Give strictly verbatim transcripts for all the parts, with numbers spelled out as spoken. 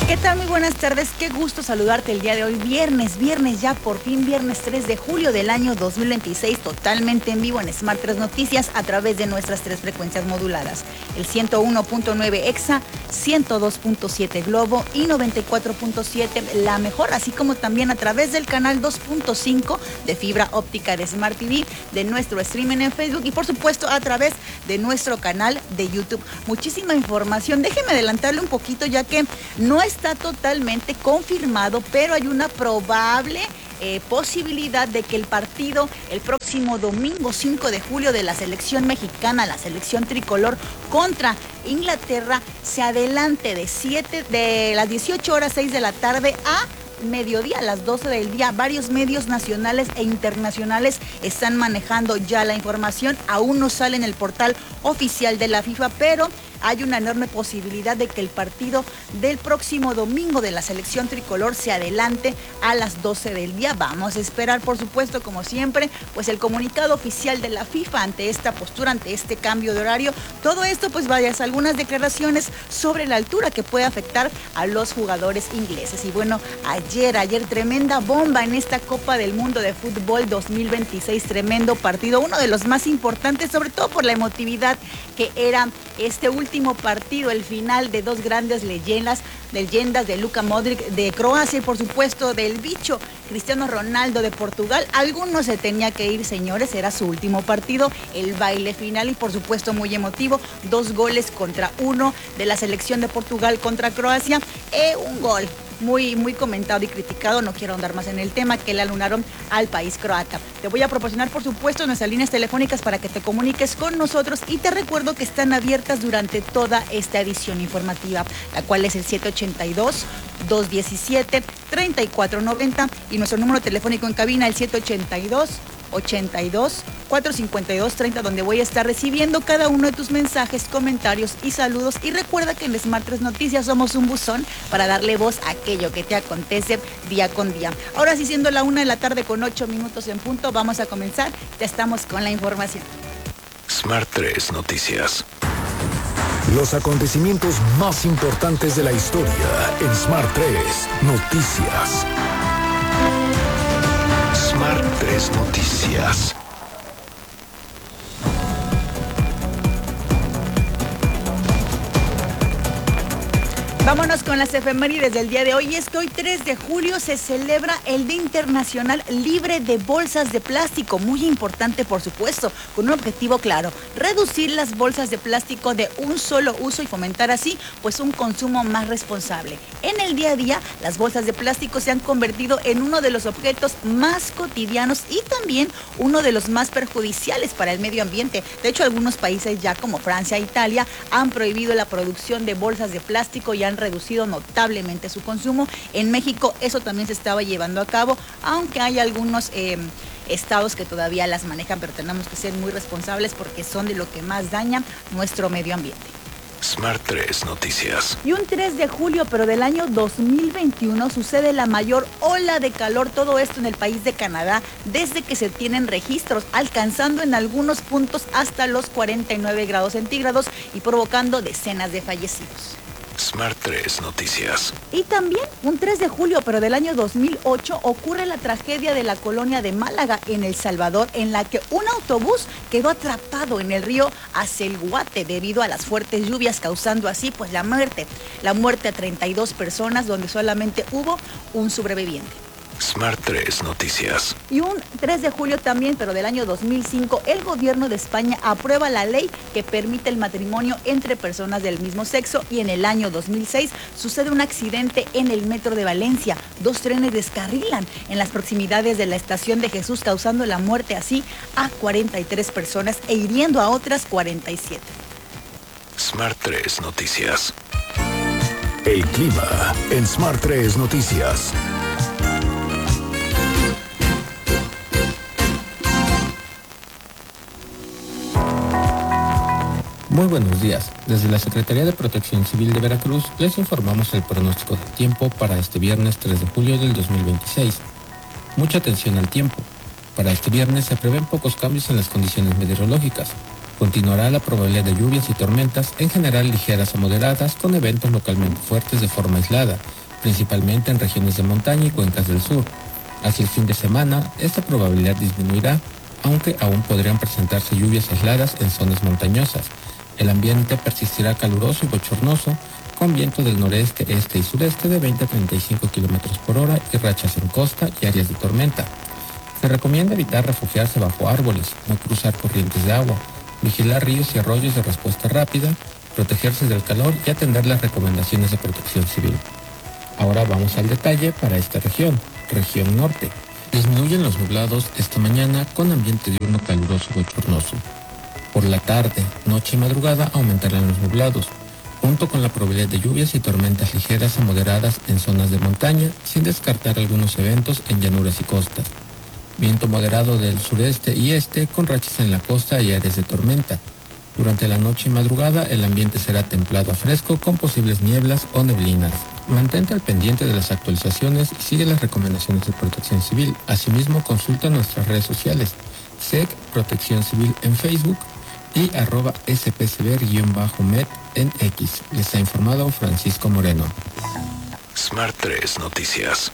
¿Qué tal? Muy buenas tardes, qué gusto saludarte el día de hoy, viernes, viernes ya por fin, viernes tres de julio del año dos mil veintiséis, totalmente en vivo en Smart tres Noticias a través de nuestras tres frecuencias moduladas, el ciento uno punto nueve Exa, ciento dos punto siete Globo y noventa y cuatro punto siete La Mejor, así como también a través del canal dos punto cinco de fibra óptica de Smart T V, de nuestro streaming en Facebook y por supuesto a través de nuestro canal de YouTube. Muchísima información, déjeme adelantarle un poquito ya que no es está totalmente confirmado, pero hay una probable eh, posibilidad de que el partido el próximo domingo cinco de julio de la selección mexicana, la selección tricolor contra Inglaterra, se adelante de siete de las dieciocho horas seis de la tarde a mediodía, a las doce del día. Varios medios nacionales e internacionales están manejando ya la información. Aún no sale en el portal oficial de la FIFA, pero hay una enorme posibilidad de que el partido del próximo domingo de la selección tricolor se adelante a las doce del día. Vamos a esperar, por supuesto, como siempre, pues el comunicado oficial de la FIFA ante esta postura, ante este cambio de horario. Todo esto, pues varias, algunas declaraciones sobre la altura que puede afectar a los jugadores ingleses. Y bueno, ayer, ayer tremenda bomba en esta Copa del Mundo de Fútbol dos mil veintiséis, tremendo partido, uno de los más importantes, sobre todo por la emotividad que era este último partido, el final de dos grandes leyendas, leyendas de Luka Modric de Croacia y por supuesto del bicho Cristiano Ronaldo de Portugal. Algunos se tenía que ir, señores, era su último partido, el baile final y por supuesto muy emotivo, dos goles contra uno de la selección de Portugal contra Croacia, eh, un gol muy, muy comentado y criticado, no quiero ahondar más en el tema, que le alunaron al país croata. Te voy a proporcionar, por supuesto, nuestras líneas telefónicas para que te comuniques con nosotros y te recuerdo que están abiertas durante toda esta edición informativa, la cual es el siete ochenta y dos, dos diecisiete, treinta y cuatro noventa y nuestro número telefónico en cabina, el siete ochenta y dos, ochenta y dos, cuatrocientos cincuenta y dos, treinta, donde voy a estar recibiendo cada uno de tus mensajes, comentarios y saludos. Y recuerda que en Smart tres Noticias somos un buzón para darle voz a aquello que te acontece día con día. Ahora sí, siendo la una de la tarde con ocho minutos en punto, vamos a comenzar. Ya estamos con la información. Smart tres Noticias. Los acontecimientos más importantes de la historia en Smart tres Noticias. Smart tres Noticias. Vámonos con las efemérides del día de hoy. Y es que hoy tres de julio se celebra el Día Internacional Libre de Bolsas de Plástico. Muy importante, por supuesto, con un objetivo claro: reducir las bolsas de plástico de un solo uso y fomentar así pues un consumo más responsable. En el día a día, las bolsas de plástico se han convertido en uno de los objetos más cotidianos y también uno de los más perjudiciales para el medio ambiente. De hecho, algunos países ya como Francia e Italia han prohibido la producción de bolsas de plástico y han reducido notablemente su consumo. En México eso también se estaba llevando a cabo, aunque hay algunos eh, estados que todavía las manejan, pero tenemos que ser muy responsables porque son de lo que más daña nuestro medio ambiente. Smart tres Noticias. Y un tres de julio, pero del año dos mil veintiuno, sucede la mayor ola de calor, todo esto en el país de Canadá, desde que se tienen registros, alcanzando en algunos puntos hasta los cuarenta y nueve grados centígrados y provocando decenas de fallecidos. Smart tres Noticias. Y también un tres de julio, pero del año dos mil ocho, ocurre la tragedia de la colonia de Málaga, en El Salvador, en la que un autobús quedó atrapado en el río Acelguate debido a las fuertes lluvias, causando así pues la muerte, la muerte a treinta y dos personas, donde solamente hubo un sobreviviente. Smart tres Noticias. Y un tres de julio también, pero del año dos mil cinco, el gobierno de España aprueba la ley que permite el matrimonio entre personas del mismo sexo. Y en el año dos mil seis sucede un accidente en el metro de Valencia. Dos trenes descarrilan en las proximidades de la estación de Jesús, causando la muerte así a cuarenta y tres personas e hiriendo a otras cuarenta y siete. Smart tres Noticias. El clima en Smart tres Noticias. Muy buenos días. Desde la Secretaría de Protección Civil de Veracruz les informamos el pronóstico del tiempo para este viernes tres de julio del dos mil veintiséis. Mucha atención al tiempo. Para este viernes se prevén pocos cambios en las condiciones meteorológicas. Continuará la probabilidad de lluvias y tormentas, en general ligeras a moderadas, con eventos localmente fuertes de forma aislada, principalmente en regiones de montaña y cuencas del sur. Hacia el fin de semana, esta probabilidad disminuirá, aunque aún podrían presentarse lluvias aisladas en zonas montañosas. El ambiente persistirá caluroso y bochornoso, con viento del noreste, este y sureste de veinte a treinta y cinco kilómetros por hora y rachas en costa y áreas de tormenta. Se recomienda evitar refugiarse bajo árboles, no cruzar corrientes de agua, vigilar ríos y arroyos de respuesta rápida, protegerse del calor y atender las recomendaciones de protección civil. Ahora vamos al detalle para esta región, región norte. Disminuyen los nublados esta mañana con ambiente diurno caluroso y bochornoso. Por la tarde, noche y madrugada aumentarán los nublados, junto con la probabilidad de lluvias y tormentas ligeras a moderadas en zonas de montaña, sin descartar algunos eventos en llanuras y costas. Viento moderado del sureste y este con rachas en la costa y áreas de tormenta. Durante la noche y madrugada el ambiente será templado a fresco con posibles nieblas o neblinas. Mantente al pendiente de las actualizaciones y sigue las recomendaciones de Protección Civil. Asimismo, consulta nuestras redes sociales, S E C Protección Civil en Facebook y arroba S P C B-Med en X. Les ha informado Francisco Moreno. Smart tres Noticias.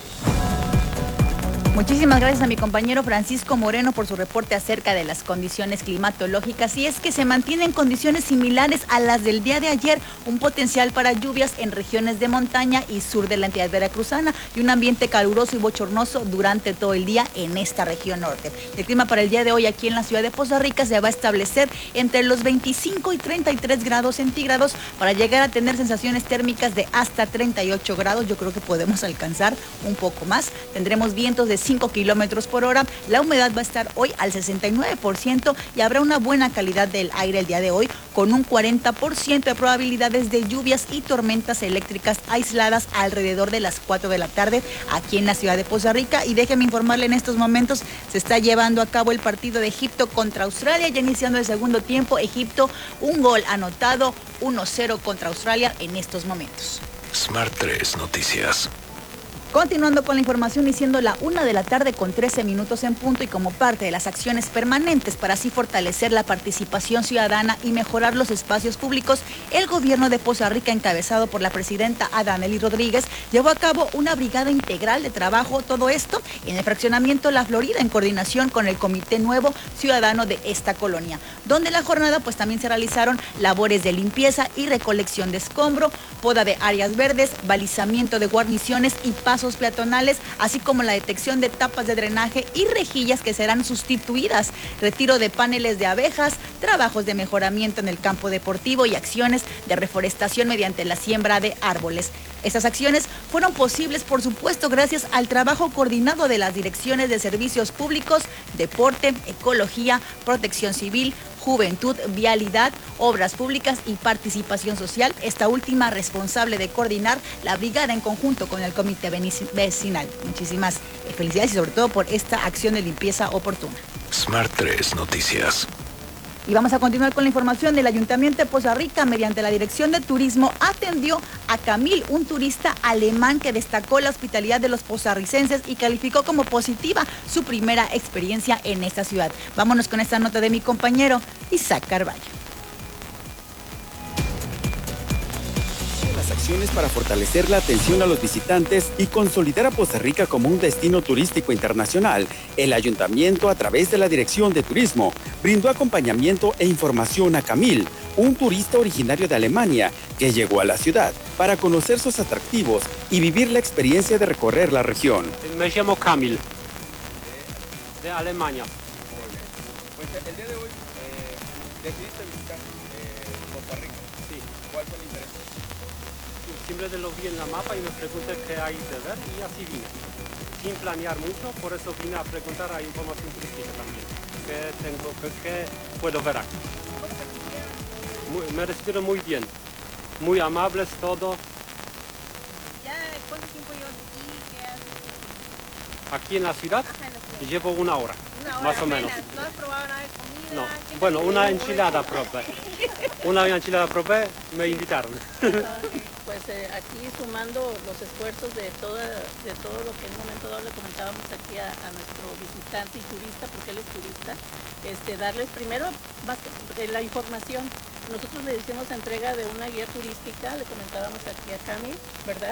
Muchísimas gracias a mi compañero Francisco Moreno por su reporte acerca de las condiciones climatológicas. Y es que se mantienen condiciones similares a las del día de ayer, un potencial para lluvias en regiones de montaña y sur de la entidad veracruzana y un ambiente caluroso y bochornoso durante todo el día en esta región norte. El clima para el día de hoy aquí en la ciudad de Poza Rica se va a establecer entre los veinticinco y treinta y tres grados centígrados para llegar a tener sensaciones térmicas de hasta treinta y ocho grados. Yo creo que podemos alcanzar un poco más. Tendremos vientos de cinco kilómetros por hora. La humedad va a estar hoy al sesenta y nueve por ciento y habrá una buena calidad del aire el día de hoy, con un cuarenta por ciento de probabilidades de lluvias y tormentas eléctricas aisladas alrededor de las cuatro de la tarde aquí en la ciudad de Poza Rica. Y déjeme informarle, en estos momentos se está llevando a cabo el partido de Egipto contra Australia, ya iniciando el segundo tiempo. Egipto, un gol anotado, uno cero contra Australia en estos momentos. Smart tres Noticias. Continuando con la información y siendo la una de la tarde con trece minutos en punto, y como parte de las acciones permanentes para así fortalecer la participación ciudadana y mejorar los espacios públicos, el gobierno de Poza Rica, encabezado por la presidenta Adanely Rodríguez, llevó a cabo una brigada integral de trabajo, todo esto en el fraccionamiento La Florida, en coordinación con el Comité Nuevo Ciudadano de esta colonia, donde la jornada pues también se realizaron labores de limpieza y recolección de escombro, poda de áreas verdes, balizamiento de guarniciones y pasos peatonales, así como la detección de tapas de drenaje y rejillas que serán sustituidas, retiro de paneles de abejas, trabajos de mejoramiento en el campo deportivo y acciones de reforestación mediante la siembra de árboles. Estas acciones fueron posibles, por supuesto, gracias al trabajo coordinado de las direcciones de servicios públicos, deporte, ecología, protección civil, juventud, vialidad, obras públicas y participación social, esta última responsable de coordinar la brigada en conjunto con el comité vecinal. Muchísimas felicidades y sobre todo por esta acción de limpieza oportuna. Smart tres Noticias. Y vamos a continuar con la información del Ayuntamiento de Poza Rica. Mediante la Dirección de Turismo atendió a Camil, un turista alemán que destacó la hospitalidad de los pozarricenses y calificó como positiva su primera experiencia en esta ciudad. Vámonos con esta nota de mi compañero Isaac Carballo. Las acciones para fortalecer la atención a los visitantes y consolidar a Poza Rica como un destino turístico internacional, el Ayuntamiento, a través de la Dirección de Turismo, brindó acompañamiento e información a Camil, un turista originario de Alemania que llegó a la ciudad para conocer sus atractivos y vivir la experiencia de recorrer la región. Me llamo Camil, de Alemania. Pues el día de hoy eh, decidiste visitar eh, Poza Rica. Sí. ¿Cuál fue el interés? Siempre lo vi en la mapa y me pregunté qué hay de ver y así vine. Sin planear mucho, por eso vine a preguntar a información turística también. ¿Qué tengo, qué, qué puedo ver aquí? Muy, me recibieron muy bien, muy amables todo. ¿Ya cuánto tiempo llevas aquí? ¿Qué haces? Aquí en la ciudad llevo una hora, Una hora más o apenas. menos. ¿No has probado nada de comida? No, ¿Qué te bueno, una parece? enchilada probé. Una enchilada probé, me invitaron. Pues eh, aquí sumando los esfuerzos de, toda, de todo lo que en un momento dado le comentábamos aquí a, a nuestro visitante y turista, porque él es turista, este, darles primero más que, eh, la información. Nosotros le hicimos entrega de una guía turística, le comentábamos aquí a Cami, ¿verdad?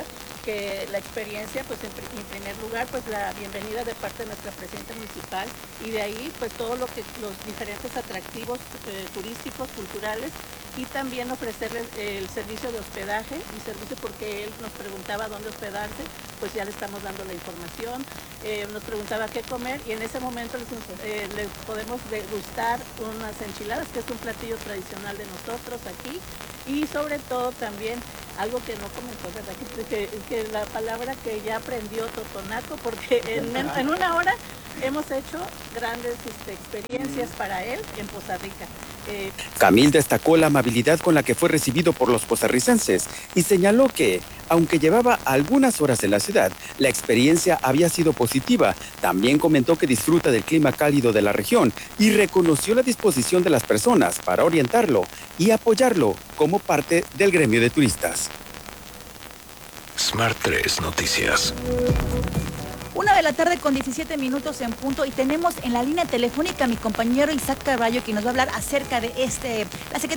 que la experiencia, pues en, pr- en primer lugar, pues la bienvenida de parte de nuestra presidenta municipal, y de ahí pues todo lo que los diferentes atractivos eh, turísticos, culturales, y también ofrecerles el servicio de hospedaje y servicio, porque él nos preguntaba dónde hospedarse, pues ya le estamos dando la información. Eh, nos preguntaba qué comer, y en ese momento les, eh, les podemos degustar unas enchiladas, que es un platillo tradicional de nosotros aquí, y sobre todo también algo que no comentó, ¿verdad? Que, que, que la palabra que ya aprendió, totonaco, porque en, en, en una hora hemos hecho grandes este, experiencias para él en Poza Rica. Eh, Camil destacó la amabilidad con la que fue recibido por los costarricenses y señaló que, aunque llevaba algunas horas en la ciudad, la experiencia había sido positiva. También comentó que disfruta del clima cálido de la región y reconoció la disposición de las personas para orientarlo y apoyarlo como parte del gremio de turistas. Smart tres Noticias. Una de la tarde con diecisiete minutos en punto, y tenemos en la línea telefónica a mi compañero Isaac Carballo, que nos va a hablar acerca de este, la Secretaría